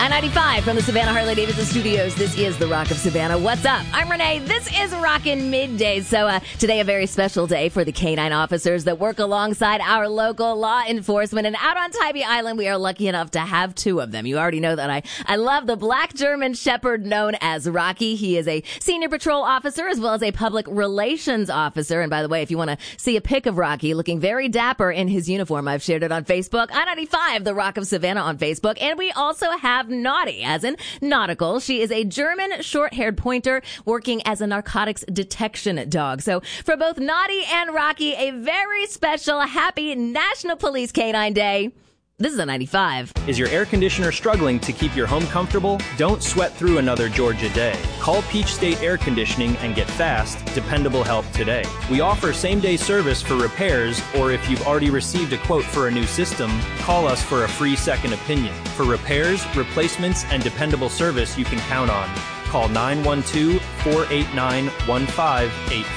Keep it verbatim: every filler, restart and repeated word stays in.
I ninety-five from the Savannah Harley-Davidson Studios. This is the Rock of Savannah. What's up? I'm Renee. This is Rockin' Middays. So uh, today a very special day for the canine officers that work alongside our local law enforcement. And out on Tybee Island, we are lucky enough to have two of them. You already know that I, I love the Black German Shepherd known as Rocky. He is a senior patrol officer as well as a public relations officer. And by the way, if you want to see a pic of Rocky looking very dapper in his uniform, I've shared it on Facebook. I ninety-five, the Rock of Savannah on Facebook. And we also have Naughty, as in nautical. She is a German short-haired pointer working as a narcotics detection dog. So for both Naughty and Rocky, a very special, happy National Police Canine Day. This is a ninety-five. Is your air conditioner struggling to keep your home comfortable? Don't sweat through another Georgia day. Call Peach State Air Conditioning and get fast, dependable help today. We offer same-day service for repairs, or if you've already received a quote for a new system, call us for a free second opinion. For repairs, replacements, and dependable service you can count on, call nine one two, four eight nine, one five eight five.